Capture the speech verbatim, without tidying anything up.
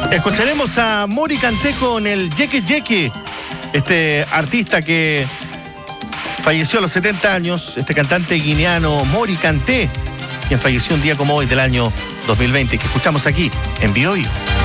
Escucharemos a Mori Kanté con el Yeque Yeque, este artista que falleció a los setenta años, este cantante guineano Mori Kanté, quien falleció un día como hoy del año dos mil veinte, que escuchamos aquí en Bioio.